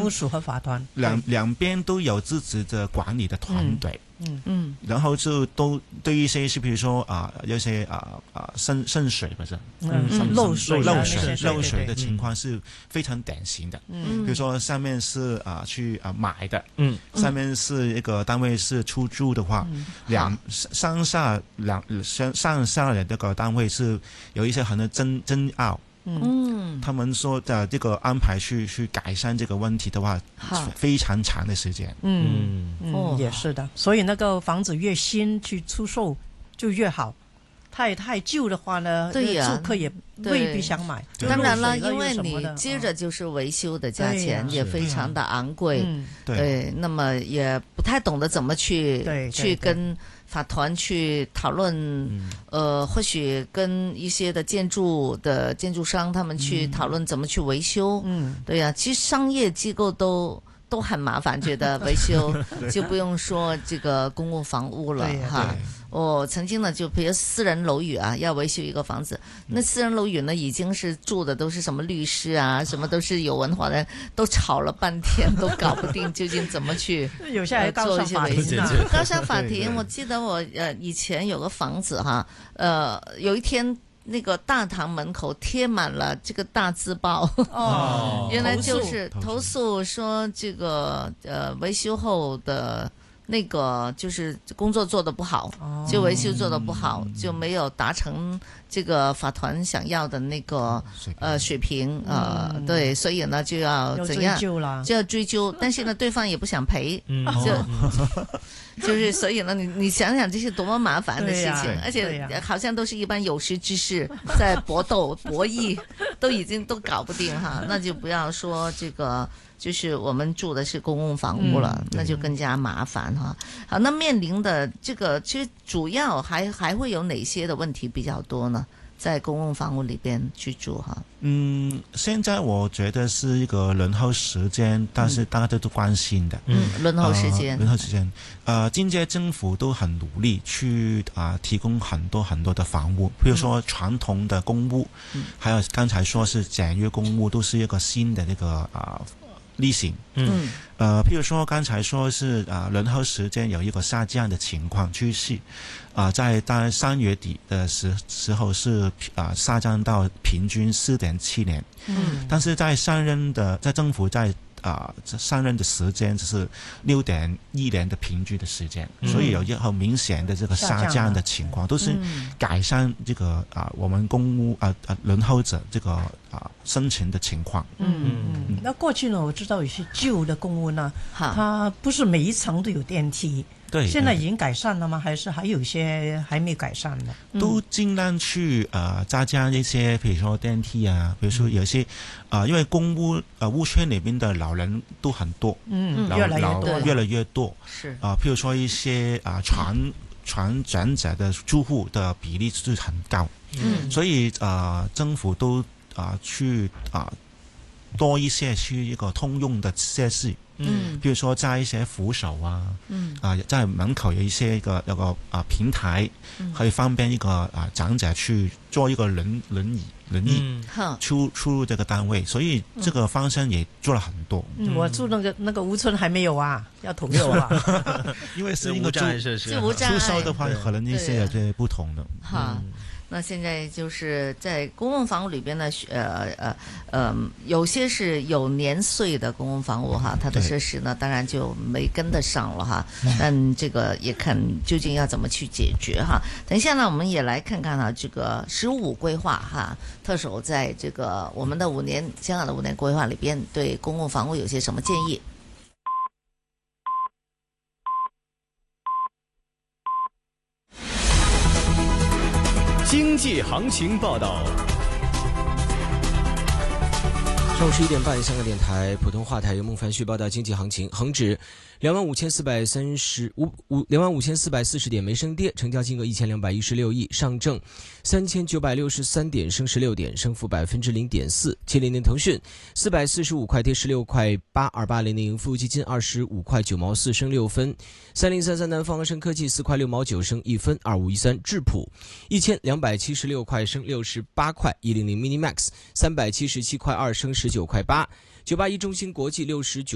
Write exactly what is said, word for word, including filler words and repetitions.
府署和法团两两边都有自己的管理的团队。 嗯嗯， 然后就都对一些是比如说啊、呃，有些啊啊渗渗水不是， 嗯渗漏水漏水啊那些漏水的对对对情况是非常典型的。 嗯比如说上面是啊、呃、去啊、呃、买的， 嗯， 上面是一个单位是出租的话， 嗯两上下两上上下的这个单位是有一些很多争争拗。 嗯， 他们说的这个安排去去改善这个问题的话，非常长的时间。 嗯嗯， 哦嗯，也是的。所以那个房子越新去出售就越好，太太旧的话呢， 对呀住客也未必想买。就当然了， 漏水因为你又什么的接着就是维修的价钱对也非常的昂贵， 嗯对， 对，那么也不太懂得怎么去对对去跟法团去讨论， 嗯呃，或许跟一些的建筑的建筑商他们去讨论怎么去维修， 嗯， 对呀、其实商业机构都都很麻烦，觉得维修就不用说这个公共房屋了对呀哈。 对我曾经呢，就比如私人楼宇啊，要维修一个房子，那私人楼宇呢，已经是住的都是什么律师啊，什么都是有文化的人，都吵了半天，都搞不定究竟怎么去有些还告做一些上法维修庭呢。 高山法庭， 对对我记得我呃以前有个房子哈，呃有一天那个大堂门口贴满了这个大字报， 哦， 原来投诉就是投诉投诉说这个呃维修后的那个就是工作做得不好， 哦就维修做得不好，就没有达成这个法团想要的那个水平呃水平呃、 嗯对，所以呢就要要追怎样究了。 就要追究，但是呢对方也不想赔， 嗯， 就就是所以呢，你你想想这是多么麻烦的事情， 对呀而对呀且好像都是一般有识之士在搏斗博弈，都已经都搞不定哈，那就不要说这个。就是我们住的是公共房屋了， 嗯那就更加麻烦哈。好，那面临的这个其实主要还还会有哪些的问题比较多呢？在公共房屋里边居住哈。 嗯，现在我觉得是一个轮候时间，但是大家都关心的。 嗯，轮候时间， 呃、轮候时间，呃，今届政府都很努力去啊、呃、提供很多很多的房屋，比如说传统的公屋， 嗯、 还有刚才说是简约公屋，都是一个新的那个啊。呃例行， 嗯， 呃，譬如说刚才说是啊、呃，轮候时间有一个下降的情况趋势，啊、呃，在大概三月底的时时候是啊、呃、下降到平均四点七年， 嗯， 但是在上任的在政府在啊、呃、上任的时间就是六点一年的平均的时间， 嗯、 所以有一个很明显的这个下降的情况，都是改善这个啊、呃、我们公屋啊啊轮候者这个啊、呃、申请的情况。 嗯嗯，那过去呢，我知道有些旧的公屋呢，它不是每一层都有电梯。 对， 现在已经改善了吗？还是还有一些还没改善呢？ 都尽量去呃加加一些，比如说电梯啊，比如说有些啊、呃，因为公屋呃屋圈里面的老人都很多， 嗯， 老越来越多老越来越多， 是啊、呃，譬如说一些啊传传长者的住户的比例是很高， 嗯， 所以啊、呃、政府都啊、呃、去啊、呃、多一些去一个通用的设施。 嗯， 比如说在一些扶手啊， 嗯啊、呃，在门口有一些一个有个啊、呃、平台，可以方便一个啊、呃、长者去做一个轮轮椅轮椅、 嗯、 出出入这个单位，所以这个方向也做了很多。 嗯，我住那个那个屋村还没有啊，要投诉啊， 因为是一个无障碍设施， 无障碍出售的话，可能一些有些不同的。 哈。那现在就是在公共房屋里边呢，呃呃呃，有些是有年岁的公共房屋哈，它的设施呢当然就没跟得上了哈。但这个也看究竟要怎么去解决哈。等一下呢，我们也来看看哈，这个十五规划哈，特首在这个我们的五年香港的五年规划里边，对公共房屋有些什么建议？ 经济行情报道。 上午十一点半，香港电台普通话台由孟凡旭报道经济行情。恒指两万五千四百三十五五两万五千四百四十点没升跌，成交金额一千两百一十六亿。上证三千九百六十三点升十六点，升幅百分之零点四。七零零腾讯四百四十五块跌十六块八。二八零零富基金二十五块九毛四升六分。三零三三南方恒生科技四块六毛九升一分。二五一三智普一千两百七十六块升六十八块。一零零 Minimax 三百七十七块二升十九块八。九八一中芯国际六十九。